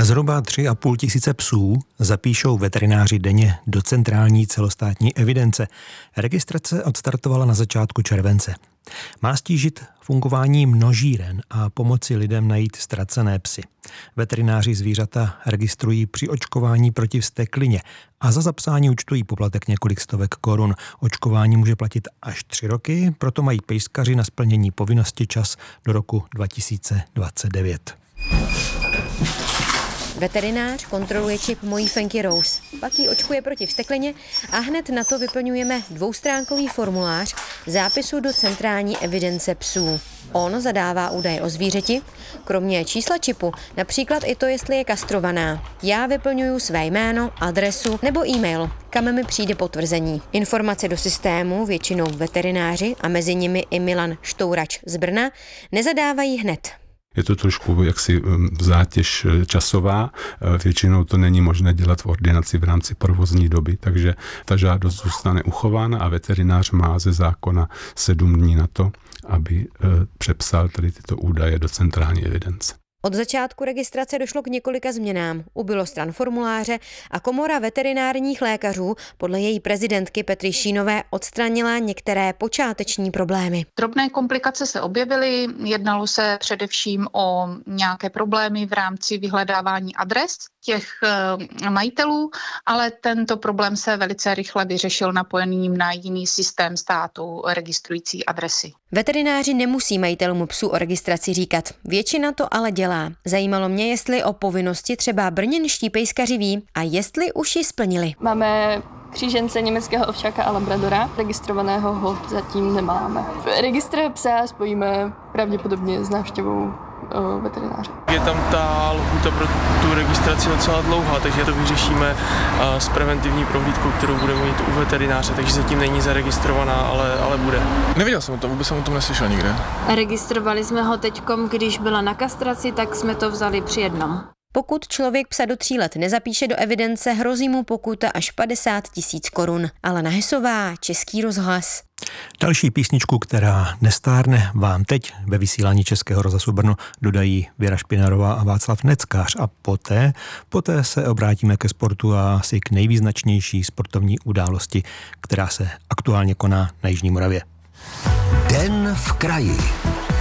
Zhruba 3,5 tisíce psů zapíšou veterináři denně do centrální celostátní evidence. Registrace odstartovala na začátku července. Má ztížit fungování množíren a pomoci lidem najít ztracené psy. Veterináři zvířata registrují při očkování proti vzteklině a za zapsání účtují poplatek několik stovek korun. Očkování může platit až 3 roky, proto mají pejskaři na splnění povinnosti čas do roku 2029. Veterinář kontroluje čip mojí Fenky Rose, pak ji očkuje proti vzteklině a hned na to vyplňujeme 2stránkový formulář zápisu do centrální evidence psů. On zadává údaje o zvířeti, kromě čísla čipu, například i to, jestli je kastrovaná. Já vyplňuju své jméno, adresu nebo e-mail, kam mi přijde potvrzení. Informace do systému většinou veterináři a mezi nimi i Milan Štourač z Brna nezadávají hned. Je to trošku jaksi zátěž časová, většinou to není možné dělat v ordinaci v rámci provozní doby, takže ta žádost zůstane uchována a veterinář má ze zákona 7 dní na to, aby přepsal tady tyto údaje do centrální evidence. Od začátku registrace došlo k několika změnám. Ubylo stran formuláře a Komora veterinárních lékařů podle její prezidentky Petry Šínové odstranila některé počáteční problémy. Drobné komplikace se objevily, jednalo se především o nějaké problémy v rámci vyhledávání adres těch majitelů, ale tento problém se velice rychle vyřešil napojením na jiný systém státu registrující adresy. Veterináři nemusí majitelům psů o registraci říkat, většina to ale dělá. Zajímalo mě, jestli o povinnosti třeba brněnští pejskaři ví a jestli už ji splnili. Máme křížence německého ovčáka a labradora, registrovaného ho zatím nemáme. Registr psa spojíme pravděpodobně s návštěvou veterináře. Je tam ta lhůta pro tu registraci docela dlouhá, takže to vyřešíme s preventivní prohlídkou, kterou budeme mít u veterináře, takže zatím není zaregistrovaná, ale bude. Nevěděl jsem o tom, vůbec jsem o tom neslyšel nikde. Registrovali jsme ho teďkom, když byla na kastraci, tak jsme to vzali při jednom. Pokud člověk psa do 3 let nezapíše do evidence, hrozí mu pokuta až 50 000 korun. Alena Hesová, Český rozhlas. Další písničku, která nestárne, vám teď ve vysílání Českého rozhlasu Brno dodají Věra Špinarová a Václav Neckář a poté se obrátíme ke sportu a asi k nejvýznačnější sportovní události, která se aktuálně koná na Jižní Moravě. Den v kraji.